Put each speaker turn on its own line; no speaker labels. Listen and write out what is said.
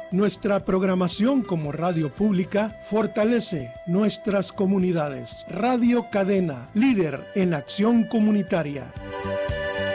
Nuestra programación como radio pública fortalece nuestras comunidades. Radio Cadena, líder en acción comunitaria.